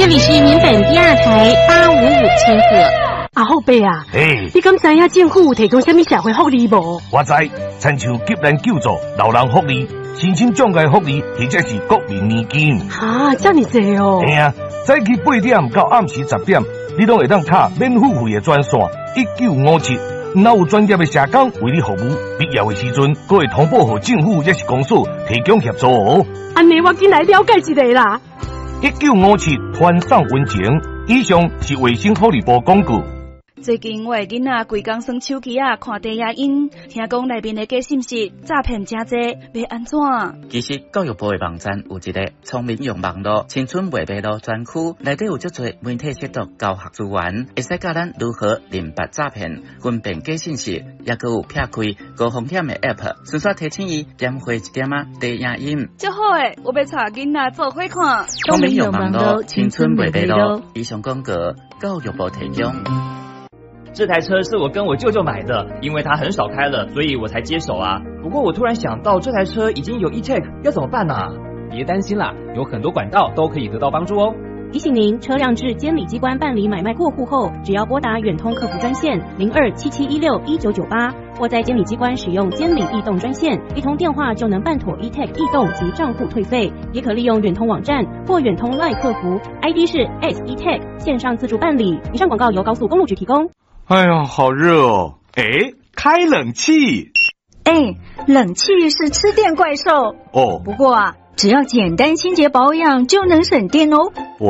这里是民本第二台855千赫。 阿后伯啊， 你敢知影政府有提供什么社会福利无？ 我知，亲像急难救助、老人福利、身心障碍福利，或者是国民年金。 这么多哦！ 嘿啊，早起8点到暗时10点，你拢会当打免付费的专线1957。若有专业的社工为你服务，必要的时阵，佫会通报给政府也是公司提供协助哦。 安尼我紧来了解一下啦。 1957团上温情，以上是卫生福利部广告。 最近我的囡仔规工耍手机看低影音，听讲内面的假信息诈骗真多，要安怎？ 其实教育部的网站有一个聪明用网络青春未迷路专区，内底有足多媒体识读教学资源，会使教咱如何认别诈骗、分辨假信息，也佮有撇开高风险的 App， 顺续提醒伊点回一点低影音。 真好诶，我要带囡仔做伙看。 聪明用网络青春未迷路，以上广告教育部提供。 这台车是我跟我舅舅买的，因为他很少开了，所以我才接手啊。不过我突然想到，这台车已经有 e-tag， 要怎么办啊？ 别担心啦，有很多管道都可以得到帮助哦。 提醒您，车辆至监理机关办理买卖过户后，只要拨打远通客服专线0277161998，或在监理机关使用监理异动专线，一通电话就能办妥 e-tag 异动及账户退费。也可利用远通网站或远通 LINE 客服 ，ID 是 @e-tag 线上自助办理。以上广告由高速公路局提供。 哎呀，好热哦！开冷气。 冷气是吃电怪兽哦。 不过只要简单清洁保养就能省电哦。